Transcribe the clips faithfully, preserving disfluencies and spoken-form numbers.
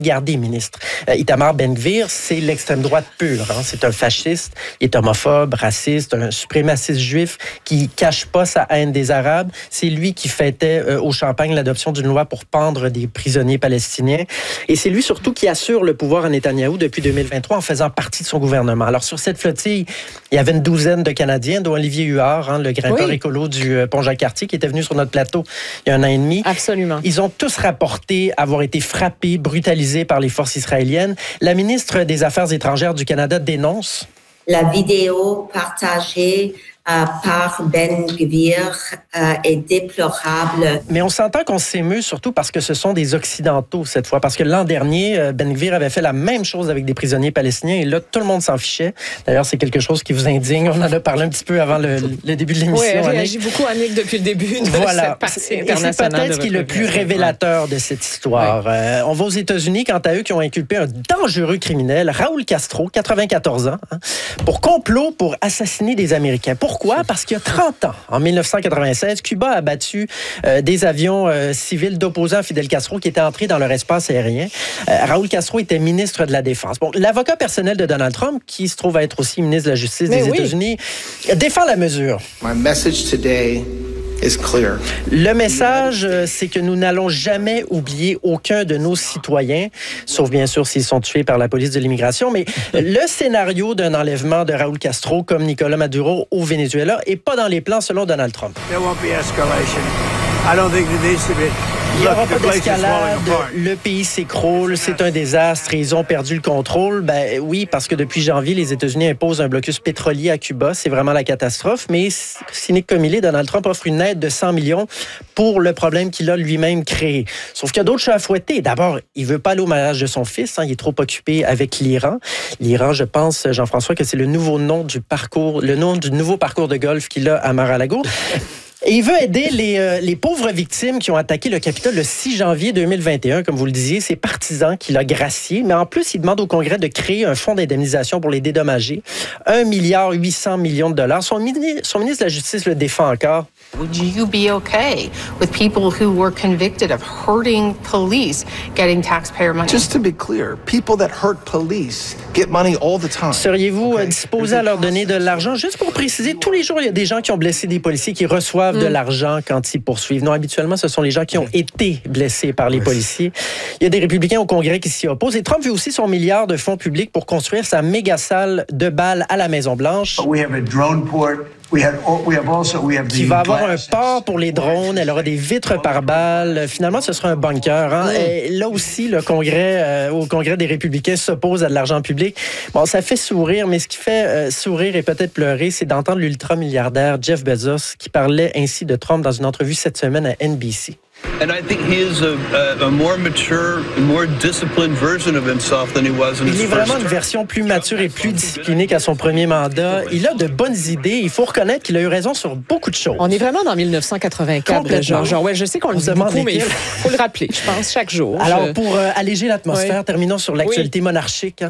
Gardez, ministre. Euh, Itamar Ben-Gvir, c'est l'extrême droite pure. Hein. C'est un fasciste, il est homophobe, raciste, un suprémaciste juif qui cache pas sa haine des Arabes. C'est lui qui fêtait euh, au Champagne l'adoption d'une loi pour pendre des prisonniers palestiniens. Et c'est lui surtout qui assure le pouvoir à Netanyahou depuis deux mille vingt-trois en faisant partie de son gouvernement. Alors sur cette flottille, il y avait une douzaine de Canadiens, dont Olivier Huard, hein, le grimpeur oui. écolo du euh, pont Jacques-Cartier, qui était venu sur notre plateau il y a un an et demi. Absolument. Ils ont tous rapporté avoir été frappés, brutalisés par les forces israéliennes. La ministre des Affaires étrangères du Canada dénonce. La vidéo partagée euh, par Ben-Gvir euh, est déplorable. Mais on s'entend qu'on s'émeut surtout parce que ce sont des Occidentaux cette fois. Parce que l'an dernier, Ben-Gvir avait fait la même chose avec des prisonniers palestiniens et là, tout le monde s'en fichait. D'ailleurs, c'est quelque chose qui vous indigne. On en a parlé un petit peu avant le, le début de l'émission. Oui, elle réagit beaucoup, Annick, depuis le début de voilà. cette partie internationale. Et c'est peut-être ce qui est le plus révélateur de cette histoire. Ouais. Euh, on va aux États-Unis, quant à eux, qui ont inculpé un dangereux criminel, Raúl Castro, quatre-vingt-quatorze ans, hein, pour complot pour assassiner des Américains. Pourquoi? Parce qu'il y a trente ans, en dix-neuf cent quatre-vingt-seize, Cuba a abattu euh, des avions euh, civils d'opposants à Fidel Castro qui étaient entrés dans leur espace aérien. Euh, Raúl Castro était ministre de la Défense. Bon, l'avocat personnel de Donald Trump, qui se trouve être aussi ministre de la Justice Mais des oui. États-Unis, défend la mesure. My message today is clear. Le message, c'est que nous n'allons jamais oublier aucun de nos citoyens, sauf bien sûr s'ils sont tués par la police de l'immigration. Mais le scénario d'un enlèvement de Raúl Castro comme Nicolas Maduro au Venezuela est pas dans les plans selon Donald Trump. There won't be escalation. I don't think it needs to be. Il n'y aura pas d'escalade, le pays s'écroule, c'est un désastre et ils ont perdu le contrôle. Ben oui, parce que depuis janvier, les États-Unis imposent un blocus pétrolier à Cuba. C'est vraiment la catastrophe. Mais cynique comme il est, Donald Trump offre une aide de cent millions pour le problème qu'il a lui-même créé. Sauf qu'il y a d'autres chats à fouetter. D'abord, il veut pas aller au mariage de son fils. Hein, il est trop occupé avec l'Iran. L'Iran, je pense, Jean-François, que c'est le nouveau nom du parcours, le nom du nouveau parcours de golf qu'il a à Mar-a-Lago. Et il veut aider les, euh, les pauvres victimes qui ont attaqué le Capitole le six janvier deux mille vingt et un, comme vous le disiez, ses partisans qu'il a graciés. Mais en plus, il demande au Congrès de créer un fonds d'indemnisation pour les dédommager. un milliard huit cents millions de dollars. Son, mini- son ministre de la Justice le défend encore. Would you be okay with people who were convicted of hurting police getting taxpayer money? Just to be clear, people that hurt police get money all the time. Seriez-vous okay. disposé à leur donner de l'argent? Juste pour préciser, tous les jours, il y a des gens qui ont blessé des policiers qui reçoivent mm. de l'argent quand ils poursuivent. Non, habituellement, ce sont les gens qui ont été blessés par les oui. policiers. Il y a des républicains au Congrès qui s'y opposent. Et Trump veut aussi son milliard de fonds publics pour construire sa méga salle de bal à la Maison-Blanche. We have a drone port. We have, we have also, we have qui va avoir un port pour les drones, elle aura des vitres par balles. Finalement, ce sera un bunker. Hein? Et là aussi, le Congrès, euh, au Congrès des Républicains s'oppose à de l'argent public. Bon, ça fait sourire, mais ce qui fait euh, sourire et peut-être pleurer, c'est d'entendre l'ultra-milliardaire Jeff Bezos qui parlait ainsi de Trump dans une entrevue cette semaine à N B C. And I think he is a, a more mature, more disciplined version of himself than he was in his Il est vraiment une version plus mature et plus disciplinée qu'à son premier mandat. Il a de bonnes idées. Il faut reconnaître qu'il a eu raison sur beaucoup de choses. On est vraiment dans dix-neuf cent quatre-vingt-quatre, genre, genre, ouais, je sais qu'on le dit beaucoup, mais il faut le rappeler, je pense, chaque jour. Alors, je... pour euh, alléger l'atmosphère, oui. terminons sur l'actualité oui. monarchique. Hein.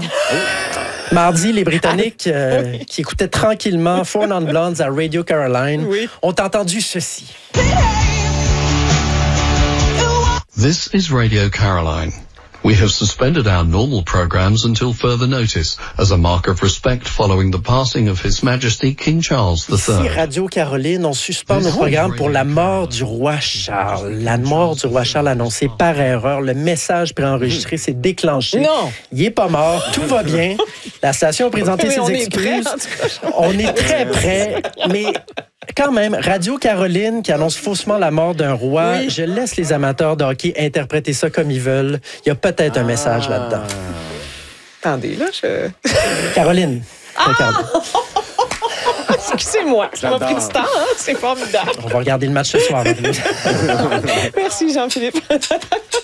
Mardi, les Britanniques euh, oui. qui écoutaient tranquillement Four Non Blondes à Radio Caroline oui. ont entendu ceci. This is Radio Caroline. We have suspended our normal programs until further notice as a mark of respect following the passing of His Majesty King Charles the third. Ici, Radio Caroline, on suspend nos programmes pour la mort du roi Charles. La mort du roi Charles annoncée par erreur. Le message préenregistré s'est déclenché. Non! Il est pas mort. Tout va bien. La station a présenté oui, ses excuses. On est très près, mais... Quand même, Radio Caroline qui annonce faussement la mort d'un roi, oui. je laisse les amateurs de hockey interpréter ça comme ils veulent. Il y a peut-être un message ah. là-dedans. Attendez, là, je... Caroline, ah! regarde. Excusez-moi, ça m'a pris du temps, hein? C'est formidable. On va regarder le match ce soir. Merci Jean-Philippe.